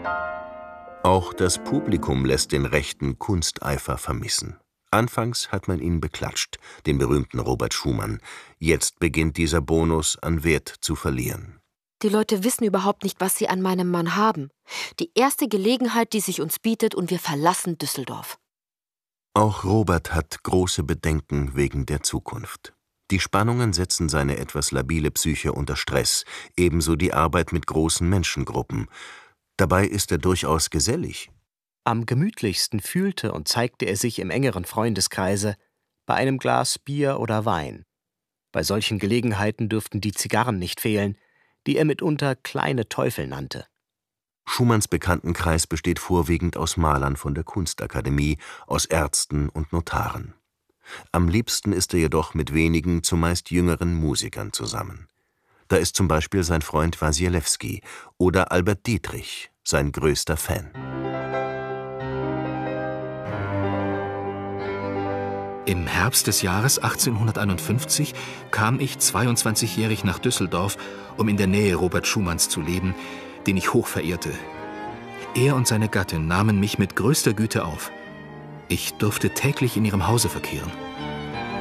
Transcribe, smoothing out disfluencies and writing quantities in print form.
Auch das Publikum lässt den rechten Kunsteifer vermissen. Anfangs hat man ihn beklatscht, den berühmten Robert Schumann. Jetzt beginnt dieser Bonus an Wert zu verlieren. Die Leute wissen überhaupt nicht, was sie an meinem Mann haben. Die erste Gelegenheit, die sich uns bietet, und wir verlassen Düsseldorf. Auch Robert hat große Bedenken wegen der Zukunft. Die Spannungen setzen seine etwas labile Psyche unter Stress, ebenso die Arbeit mit großen Menschengruppen. Dabei ist er durchaus gesellig. Am gemütlichsten fühlte und zeigte er sich im engeren Freundeskreise bei einem Glas Bier oder Wein. Bei solchen Gelegenheiten dürften die Zigarren nicht fehlen, die er mitunter kleine Teufel nannte. Schumanns Bekanntenkreis besteht vorwiegend aus Malern von der Kunstakademie, aus Ärzten und Notaren. Am liebsten ist er jedoch mit wenigen, zumeist jüngeren Musikern zusammen. Da ist zum Beispiel sein Freund Wasilewski oder Albert Dietrich, sein größter Fan. Im Herbst des Jahres 1851 kam ich 22-jährig nach Düsseldorf, um in der Nähe Robert Schumanns zu leben, den ich hoch verehrte. Er und seine Gattin nahmen mich mit größter Güte auf. Ich durfte täglich in ihrem Hause verkehren.